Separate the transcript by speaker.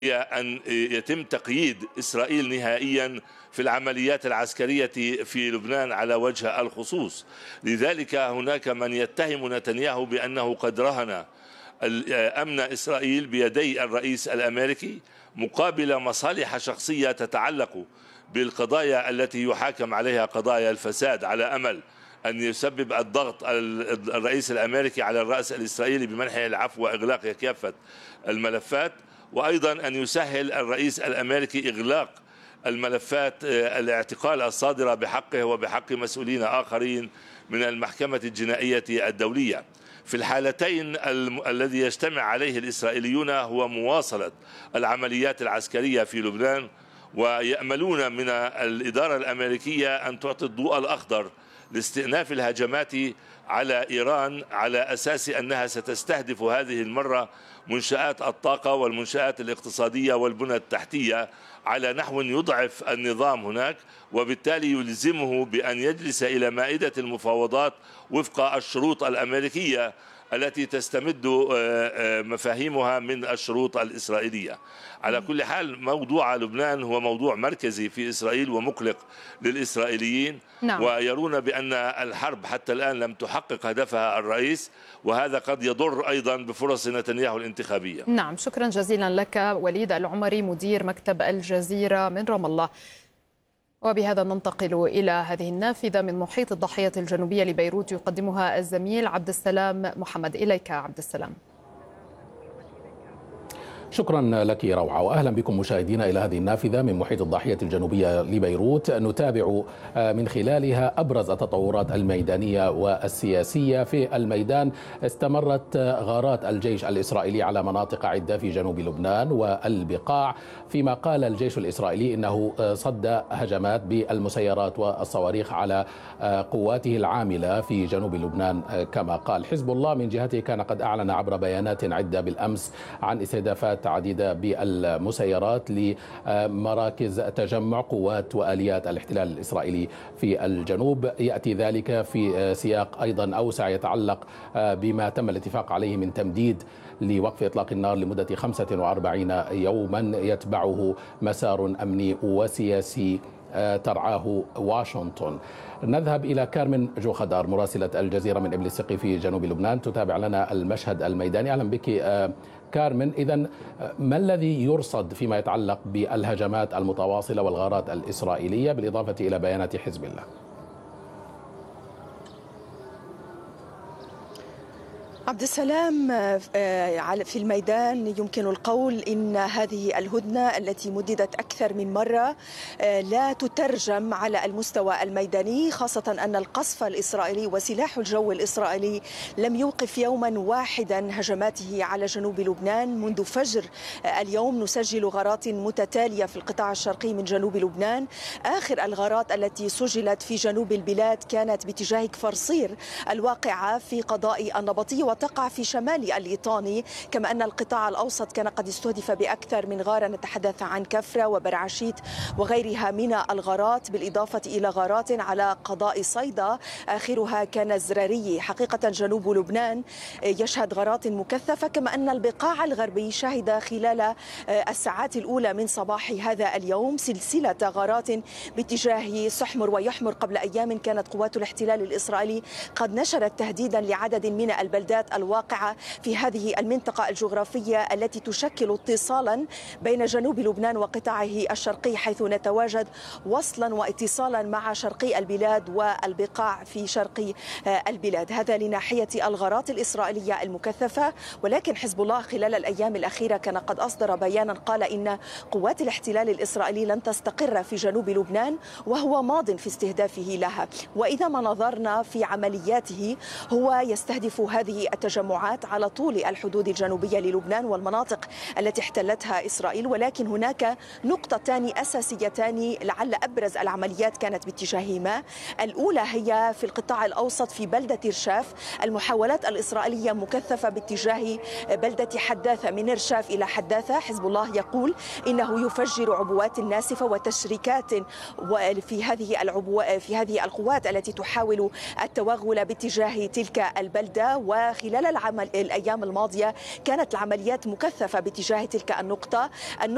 Speaker 1: هي أن يتم تقييد إسرائيل نهائيا في العمليات العسكرية في لبنان على وجه الخصوص. لذلك هناك من يتهم نتنياهو بأنه قد رهن أمن إسرائيل بيدي الرئيس الأمريكي مقابل مصالح شخصية تتعلق بالقضايا التي يحاكم عليها قضايا الفساد، على أمل أن يسبب الضغط الرئيس الأمريكي على الرأس الإسرائيلي بمنحه العفو وإغلاق كافة الملفات، وأيضا أن يسهل الرئيس الأمريكي إغلاق الملفات الاعتقال الصادرة بحقه وبحق مسؤولين آخرين من المحكمة الجنائية الدولية. في الحالتين الذي يجتمع عليه الإسرائيليون هو مواصلة العمليات العسكرية في لبنان، ويأملون من الإدارة الأمريكية أن تعطي الضوء الأخضر لاستئناف الهجمات على إيران، على أساس أنها ستستهدف هذه المرة منشآت الطاقة والمنشآت الاقتصادية والبنى التحتية على نحو يضعف النظام هناك، وبالتالي يلزمه بأن يجلس إلى مائدة المفاوضات وفق الشروط الأمريكية التي تستمد مفاهيمها من الشروط الإسرائيلية. على كل حال موضوع لبنان هو موضوع مركزي في إسرائيل ومقلق للإسرائيليين. نعم. ويرون بأن الحرب حتى الآن لم تحقق هدفها الرئيس، وهذا قد يضر أيضا بفرص نتنياهو الانتخابية.
Speaker 2: نعم، شكرا جزيلا لك وليد العمري مدير مكتب الجزيرة من رام الله. وبهذا ننتقل إلى هذه النافذة من محيط الضاحية الجنوبية لبيروت يقدمها الزميل عبد السلام محمد. إليك عبد السلام.
Speaker 3: شكرا لك روعة، وأهلا بكم مشاهدينا إلى هذه النافذة من محيط الضاحية الجنوبية لبيروت، نتابع من خلالها أبرز التطورات الميدانية والسياسية في الميدان. استمرت غارات الجيش الإسرائيلي على مناطق عدة في جنوب لبنان والبقاع، فيما قال الجيش الإسرائيلي إنه صد هجمات بالمسيرات والصواريخ على قواته العاملة في جنوب لبنان. كما قال حزب الله من جهته كان قد أعلن عبر بيانات عدة بالأمس عن استهدافات عديدة بالمسيرات لمراكز تجمع قوات وآليات الاحتلال الإسرائيلي في الجنوب. يأتي ذلك في سياق أيضا أوسع يتعلق بما تم الاتفاق عليه من تمديد لوقف إطلاق النار لمدة 45 يوما يتبعه مسار أمني وسياسي ترعاه واشنطن. نذهب إلى كارمن جوخدار مراسلة الجزيرة من إبل السقي في جنوب لبنان تتابع لنا المشهد الميداني. أهلا بك كارمن. إذن ما الذي يرصد فيما يتعلق بالهجمات المتواصلة والغارات الإسرائيلية بالإضافة إلى بيانات حزب الله؟
Speaker 4: عبد السلام، في الميدان يمكن القول إن هذه الهدنة التي مددت أكثر من مرة لا تترجم على المستوى الميداني، خاصة أن القصف الإسرائيلي وسلاح الجو الإسرائيلي لم يوقف يوما واحدا هجماته على جنوب لبنان. منذ فجر اليوم نسجل غارات متتالية في القطاع الشرقي من جنوب لبنان. آخر الغارات التي سجلت في جنوب البلاد كانت باتجاه كفر صير الواقعة في قضاء النبطي وتقع في شمال الليطاني، كما أن القطاع الأوسط كان قد استهدف بأكثر من غارة، نتحدث عن كفرة وبرعشيت وغيرها من الغارات، بالإضافة إلى غارات على قضاء صيدا آخرها كان الزراري. حقيقة جنوب لبنان يشهد غارات مكثفة، كما أن البقاع الغربي شهد خلال الساعات الأولى من صباح هذا اليوم سلسلة غارات باتجاه سحمر ويحمر. قبل أيام كانت قوات الاحتلال الإسرائيلي قد نشرت تهديدا لعدد من البلدات الواقعة في هذه المنطقة الجغرافية التي تشكل اتصالا بين جنوب لبنان وقطاعه الشرقي، حيث نتواجد وصلا واتصالا مع شرقي البلاد والبقاع في شرق البلاد. هذا لناحية الغارات الإسرائيلية المكثفة. ولكن حزب الله خلال الأيام الأخيرة كان قد أصدر بيانا قال إن قوات الاحتلال الإسرائيلي لن تستقر في جنوب لبنان، وهو ماض في استهدافه لها. وإذا ما نظرنا في عملياته هو يستهدف هذه التجمعات على طول الحدود الجنوبية للبنان والمناطق التي احتلتها إسرائيل. ولكن هناك نقطتان أساسيتان لعل أبرز العمليات كانت باتجاههما. الأولى هي في القطاع الأوسط في بلدة رشاف. المحاولات الإسرائيلية مكثفة باتجاه بلدة حداثة، من رشاف إلى حداثة. حزب الله يقول إنه يفجر عبوات ناسفة وتشريكات في هذه القوات التي تحاول التوغل باتجاه تلك البلدة. وخلال الأيام الماضية كانت العمليات مكثفة باتجاه تلك النقطة.